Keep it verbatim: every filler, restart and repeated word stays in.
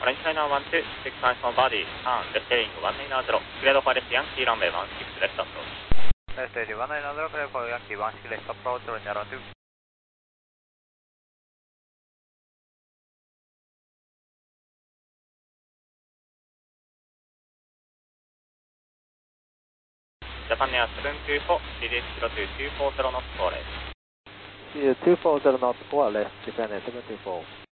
Flying China one two, six nine on body, turn, left heading one nine zero, cleared for left Yankee runway one six left approach. Left heading one nine zero, cleared for Yankee one six left approach, runway one two. Japan Air seven two four, C D zero two two four zero knots four left. C D two four zero knots four left, Japan Air seven two four.